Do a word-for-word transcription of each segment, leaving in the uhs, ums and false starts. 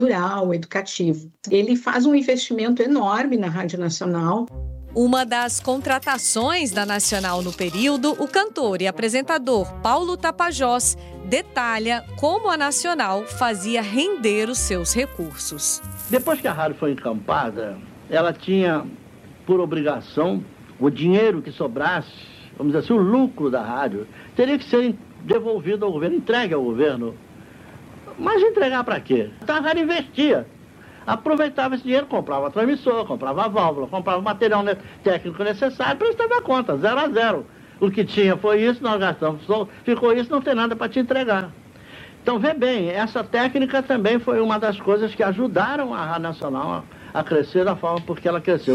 cultural, educativo. Ele faz um investimento enorme na Rádio Nacional. Uma das contratações da Nacional no período, o cantor e apresentador Paulo Tapajós detalha como a Nacional fazia render os seus recursos. Depois que a rádio foi encampada, ela tinha por obrigação o dinheiro que sobrasse, vamos dizer assim, o lucro da rádio, teria que ser devolvido ao governo, entregue ao governo. Mas entregar para quê? Então a rádio investia. Aproveitava esse dinheiro, comprava transmissor, comprava válvula, comprava material técnico necessário, prestava a conta, zero a zero. O que tinha foi isso, nós gastamos, ficou isso, não tem nada para te entregar. Então, vê bem, essa técnica também foi uma das coisas que ajudaram a Rádio Nacional a crescer da forma porque ela cresceu.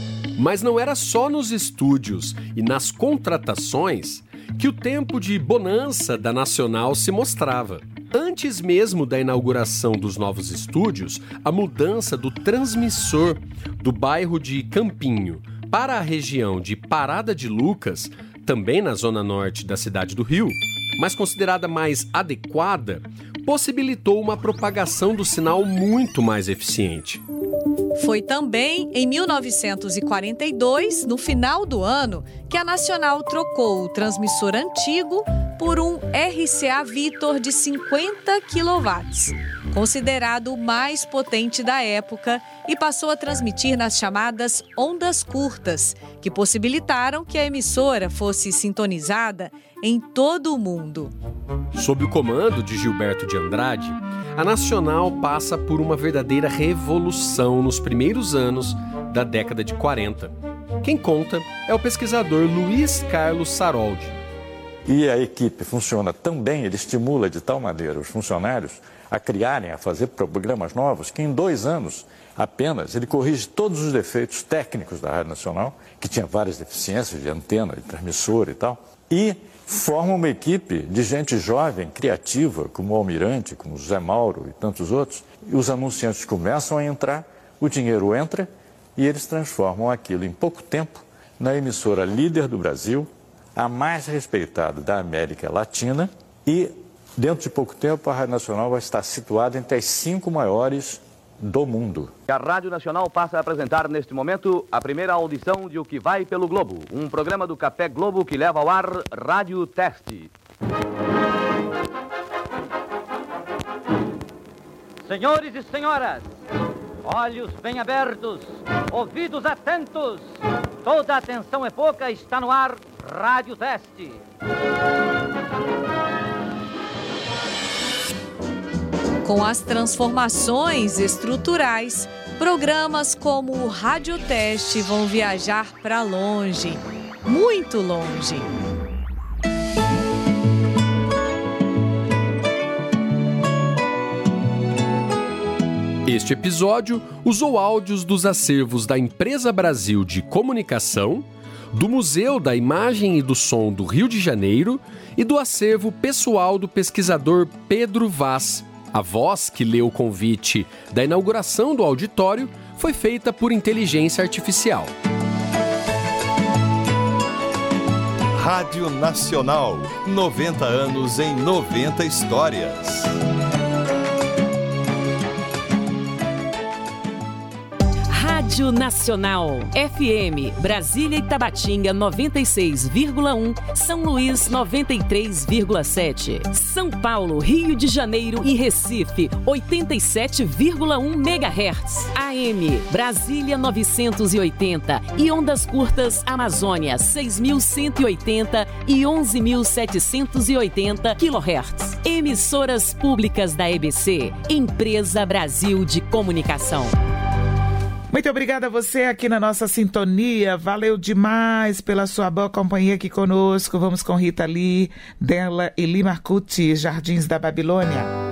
Mas não era só nos estúdios e nas contratações que o tempo de bonança da Nacional se mostrava. Antes mesmo da inauguração dos novos estúdios, a mudança do transmissor do bairro de Campinho para a região de Parada de Lucas, também na zona norte da cidade do Rio, mas considerada mais adequada, possibilitou uma propagação do sinal muito mais eficiente. Foi também em mil novecentos e quarenta e dois, no final do ano, que a Nacional trocou o transmissor antigo por um R C A Victor de cinquenta quilowatts, considerado o mais potente da época, e passou a transmitir nas chamadas ondas curtas, que possibilitaram que a emissora fosse sintonizada em todo o mundo. Sob o comando de Gilberto de Andrade, a Nacional passa por uma verdadeira revolução nos primeiros anos da década de quarenta. Quem conta é o pesquisador Luiz Carlos Saroldi. E a equipe funciona tão bem, ele estimula de tal maneira os funcionários a criarem, a fazer programas novos, que em dois anos apenas ele corrige todos os defeitos técnicos da Rádio Nacional, que tinha várias deficiências de antena, de transmissor e tal, e forma uma equipe de gente jovem, criativa, como o Almirante, como o Zé Mauro e tantos outros, e os anunciantes começam a entrar, o dinheiro entra e eles transformam aquilo em pouco tempo na emissora líder do Brasil, a mais respeitada da América Latina, e dentro de pouco tempo a Rádio Nacional vai estar situada entre as cinco maiores do mundo. A Rádio Nacional passa a apresentar neste momento a primeira audição de O Que Vai Pelo Globo, um programa do Café Globo que leva ao ar Rádio Teste. Senhores e senhoras, olhos bem abertos, ouvidos atentos, toda a atenção é pouca, está no ar Rádio Teste. Com as transformações estruturais, programas como o Rádio Teste vão viajar para longe, muito longe. Este episódio usou áudios dos acervos da Empresa Brasil de Comunicação, do Museu da Imagem e do Som do Rio de Janeiro e do acervo pessoal do pesquisador Pedro Vaz. A voz que leu o convite da inauguração do auditório foi feita por inteligência artificial. Rádio Nacional, noventa anos em noventa histórias. Rádio Nacional, F M, Brasília e Tabatinga noventa e seis vírgula um, São Luís noventa e três vírgula sete, São Paulo, Rio de Janeiro e Recife oitenta e sete vírgula um megahertz, A M, Brasília novecentos e oitenta e ondas curtas Amazônia seis mil cento e oitenta e onze mil setecentos e oitenta quilohertz. Emissoras públicas da E B C, Empresa Brasil de Comunicação. Muito obrigada a você aqui na nossa sintonia. Valeu demais pela sua boa companhia aqui conosco. Vamos com Rita Lee, dela e Lee Marcucci, Jardins da Babilônia.